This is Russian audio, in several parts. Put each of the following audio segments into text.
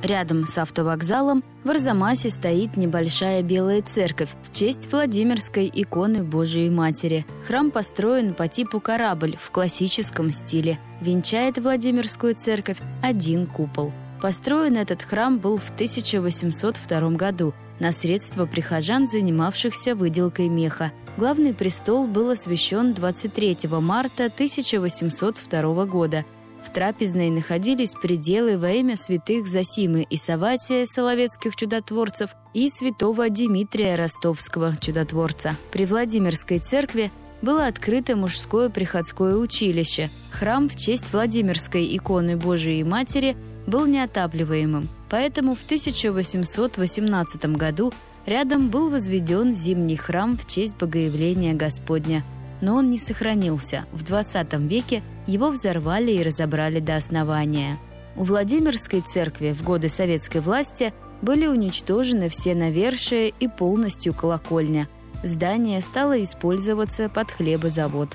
Рядом с автовокзалом в Арзамасе стоит небольшая белая церковь в честь Владимирской иконы Божией Матери. Храм построен по типу корабль в классическом стиле. Венчает Владимирскую церковь один купол. Построен этот храм был в 1802 году на средства прихожан, занимавшихся выделкой меха. Главный престол был освящен 23 марта 1802 года. В трапезной находились пределы во имя святых Зосимы и Савватия, соловецких чудотворцев, и святого Димитрия, ростовского чудотворца. При Владимирской церкви было открыто мужское приходское училище. Храм в честь Владимирской иконы Божией Матери был неотапливаемым, поэтому в 1818 году рядом был возведен зимний храм в честь Богоявления Господня. Но он не сохранился. В XX веке его взорвали и разобрали до основания. У Владимирской церкви в годы советской власти были уничтожены все навершия и полностью колокольня. Здание стало использоваться под хлебозавод.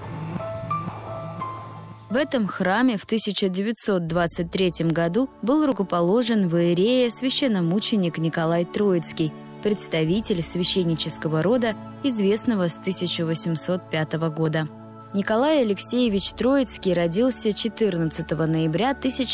В этом храме в 1923 году был рукоположен в иерее священномученик Николай Троицкий, представитель священнического рода, известного с 1805 года. Николай Алексеевич Троицкий родился 14 ноября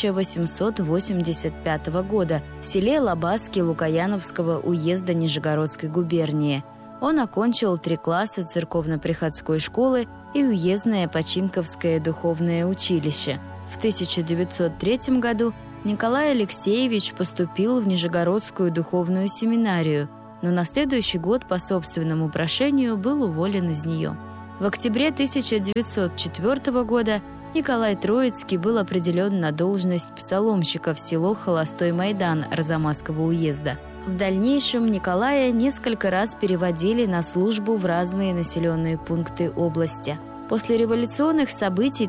1885 года в селе Лобаски Лукояновского уезда Нижегородской губернии. Он окончил 3 класса церковно-приходской школы и уездное Починковское духовное училище. В 1903 году Николай Алексеевич поступил в Нижегородскую духовную семинарию, но на следующий год по собственному прошению был уволен из нее. В октябре 1904 года Николай Троицкий был определен на должность псаломщика в село Холостой Майдан Арзамасского уезда. В дальнейшем Николая несколько раз переводили на службу в разные населенные пункты области. После революционных событий